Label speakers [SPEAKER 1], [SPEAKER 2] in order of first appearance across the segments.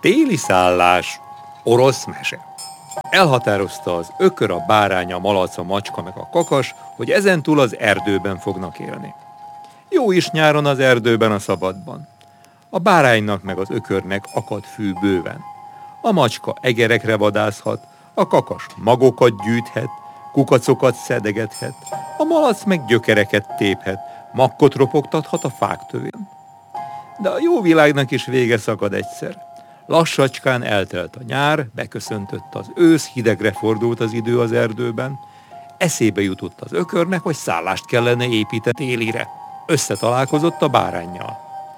[SPEAKER 1] Téli szállás, orosz mese. Elhatározta az ökör, a bárány, a malac, a macska meg a kakas, hogy ezentúl az erdőben fognak élni. Jó is nyáron az erdőben a szabadban. A báránynak meg az ökörnek akad fű bőven. A macska egerekre vadászhat, a kakas magokat gyűjthet, kukacokat szedegethet, a malac meg gyökereket téphet, makkot ropogtathat a fák tövén. De a jó világnak is vége szakad egyszer. Lassacskán eltelt a nyár, beköszöntött az ősz, hidegre fordult az idő az erdőben. Eszébe jutott az ökörnek, hogy szállást kellene építeni télire. Összetalálkozott a báránnyal.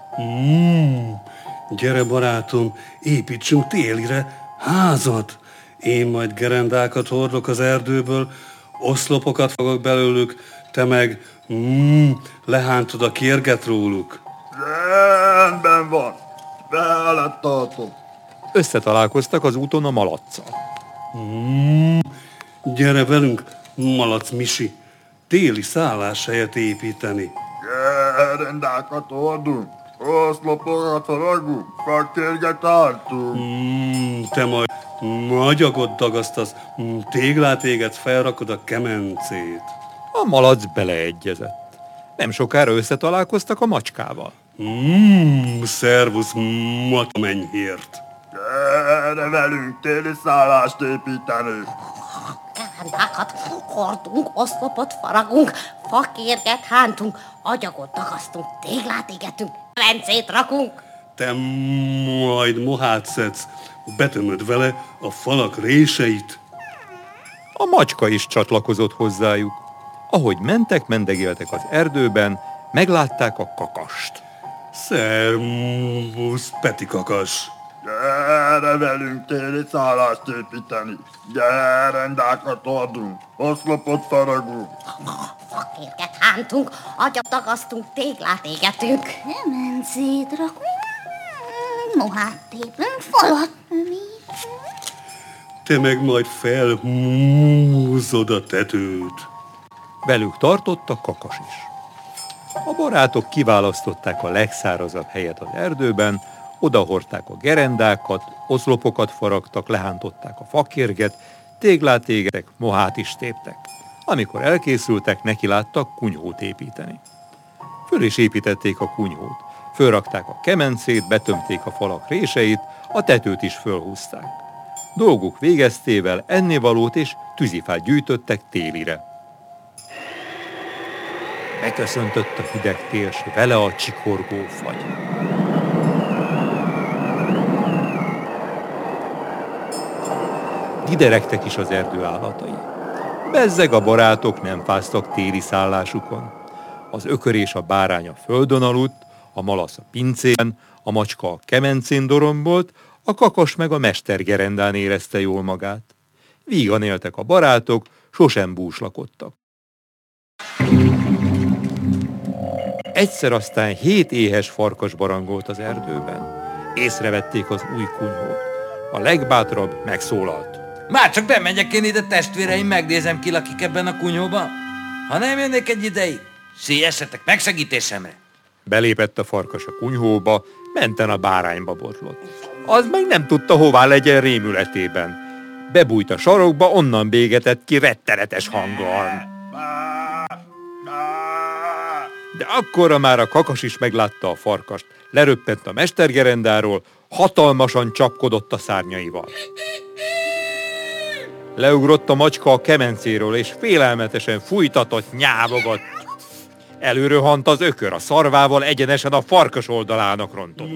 [SPEAKER 2] Gyere barátom, építsünk télire házat. Én majd gerendákat hordok az erdőből, oszlopokat fogok belőlük, te meg lehántod a kérget róluk.
[SPEAKER 3] Rendben van, veled tartom.
[SPEAKER 1] Összetalálkoztak az úton a malaccal.
[SPEAKER 2] Gyere velünk, malac Misi, téli szálláshelyet építeni.
[SPEAKER 3] Gerendákat hordunk, oszlopokat faragunk, fakérget ártunk.
[SPEAKER 2] Te majd agyagot dagasztasz, téglát égetsz, felrakod a kemencét.
[SPEAKER 1] A malac beleegyezett. Nem sokára összetalálkoztak a macskával.
[SPEAKER 2] Szervusz, matamennyhért.
[SPEAKER 3] Gyere velünk téli szállást építeni.
[SPEAKER 4] Gerendákat hordunk, oszlopot faragunk, fakérget hántunk, agyagot dagasztunk, téglát égetünk, kemencét rakunk.
[SPEAKER 2] Te majd mohát szedsz, betömöd vele a falak réseit.
[SPEAKER 1] A macska is csatlakozott hozzájuk. Ahogy mentek, mendegéltek az erdőben, meglátták a kakast.
[SPEAKER 2] Szervusz, Peti kakas.
[SPEAKER 3] Gyere velünk téli szállást építeni. Gerendákat hordunk, oszlopot faragunk.
[SPEAKER 4] Fakérget hántunk, agyat dagasztunk, téglát égetünk.
[SPEAKER 5] Kemencét rakunk, mohát tépünk, falat növítünk.
[SPEAKER 2] Te meg majd felhúzod a tetőt.
[SPEAKER 1] Velük tartott a kakas is. A barátok kiválasztották a legszárazabb helyet az erdőben, odahordták a gerendákat, oszlopokat faragtak, lehántották a fakérget, téglát égettek, mohát is téptek. Amikor elkészültek, nekiláttak kunyhót építeni. Föl is építették a kunyhót, fölrakták a kemencét, betömték a falak réseit, a tetőt is fölhúzták. Dolguk végeztével ennivalót és tűzifát gyűjtöttek télire. Beköszöntött a hideg tél, s vele a csikorgó fagy. Dideregtek is az erdő állatai. Bezzeg a barátok nem fáztak téli szállásukon. Az ökör és a bárány a földön aludt, a malac a pincén, a macska a kemencén dorombolt, a kakas meg a mestergerendán érezte jól magát. Vígan éltek a barátok, sosem búslakodtak. Egyszer aztán 7 éhes farkas barangolt az erdőben. Észrevették az új kunyhót. A legbátrabb megszólalt.
[SPEAKER 6] Már csak bemegyek én ide, testvéreim, megnézem, ki lakik ebben a kunyhóban. Ha nem jönnék egy ideig, szélyessetek megsegítésemre.
[SPEAKER 1] Belépett a farkas a kunyhóba, menten a bárányba botlott. Az meg nem tudta, hová legyen rémületében. Bebújt a sarokba, onnan bégetett ki rettenetes hanggal. De akkorra már a kakas is meglátta a farkast. Leröppent a mestergerendáról, hatalmasan csapkodott a szárnyaival. Leugrott a macska a kemencéről, és félelmetesen fújtatott, nyávogott. Előröhant az ökör, a szarvával egyenesen a farkas oldalának rontott.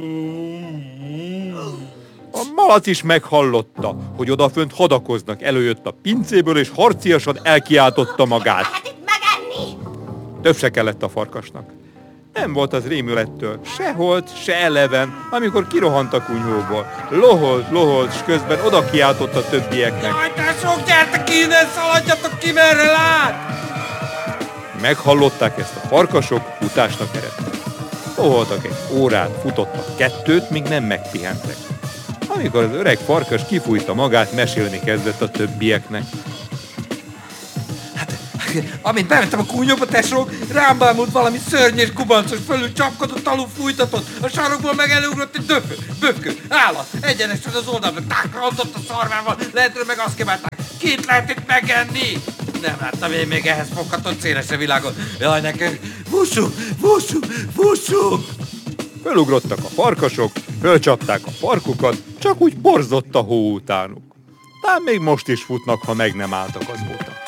[SPEAKER 1] A malac is meghallotta, hogy odafönt hadakoznak, előjött a pincéből, és harciasan elkiáltotta magát.
[SPEAKER 4] Lehet itt megenni!
[SPEAKER 1] Több se kellett a farkasnak. Nem volt az rémülettől, se holt, se eleven, amikor kirohant a kunyhóból. Loholt, s közben oda kiáltott a többieknek.
[SPEAKER 6] Jaj, te sok, gyertek innen, szaladjatok ki, merre lát!
[SPEAKER 1] Meghallották ezt a farkasok, futásnak eredtek. Loholtak egy órát, futottak 2, míg nem megpihentek. Amikor az öreg farkas kifújta magát, mesélni kezdett a többieknek.
[SPEAKER 6] Hát Amint bementem a kúnyóba, tesók, rám bámult valami szörny és kubancos, fölül csapkodott, alul fújtatott, a sarokból meg előugrott egy böfkő, állat, egyenesen az oldalra, rontott a szarvával, lentről meg azt kívánták, két lehet itt megenni. Nem láttam én még ehhez foghatott szélesre világot. Jaj, nekünk, fussunk!
[SPEAKER 1] Fölugrottak a farkasok, fölcsapták a farkukat, csak úgy borzott a hó utánuk. Tám még most is futnak, ha meg nem álltak azóta.